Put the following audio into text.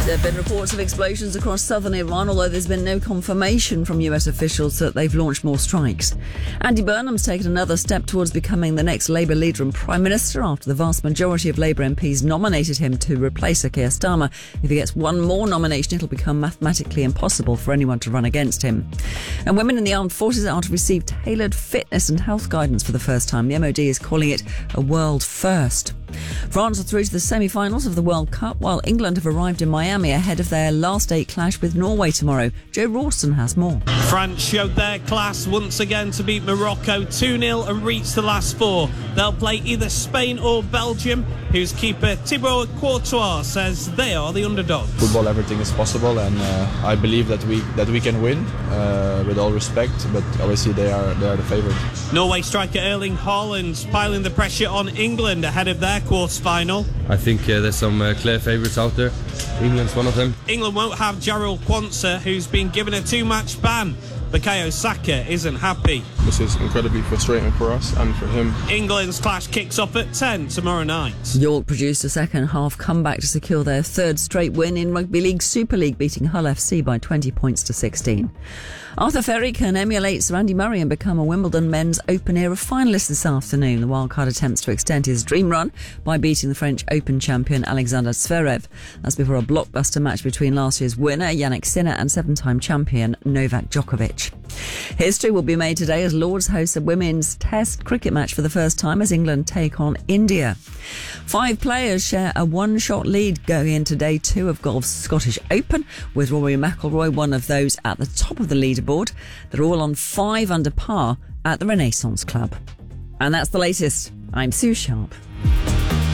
There have been reports of explosions across southern Iran, although there's been no confirmation from US officials that they've launched more strikes. Andy Burnham's taken another step towards becoming the next Labour leader and Prime Minister after the vast majority of Labour MPs nominated him to replace Keir Starmer. If he gets one more nomination, it'll become mathematically impossible for anyone to run against him. And women in the armed forces are to receive tailored fitness and health guidance for the first time. The MOD is calling it a world first. France are through to the semi-finals of the World Cup, while England have arrived in Miami ahead of their last 8 clash with Norway tomorrow. Joe Rawson has more. France showed their class once again to beat Morocco 2-0 and reach the last 4. They'll play either Spain or Belgium, whose keeper Thibaut Courtois says they are the underdog. Football, everything is possible, and I believe that we can win, with all respect, but obviously they are the favourite. Norway striker Erling Haaland piling the pressure on England ahead of their quarter-final. I think there's some clear favourites out there. England's one of them. England won't have Jarrell Quansah, who's been given a 2-match ban. Bukayo Saka isn't happy. This is incredibly frustrating for us and for him. England's clash kicks off at 10 tomorrow night. York produced a second-half comeback to secure their third straight win in Rugby League Super League, beating Hull FC by 20 points to 16. Arthur Ferry can emulate Sir Andy Murray and become a Wimbledon Men's Open era finalist this afternoon. The wildcard attempts to extend his dream run by beating the French Open champion Alexander Zverev. That's before a blockbuster match between last year's winner Yannick Sinner and 7-time champion Novak Djokovic. History will be made today as Lords hosts a women's Test cricket match for the first time as England take on India. 5 players share a one-shot lead going into day 2 of golf's Scottish Open, with Rory McIlroy one of those at the top of the leaderboard. They're all on 5 under par at the Renaissance Club. And that's the latest. I'm Sue Sharp.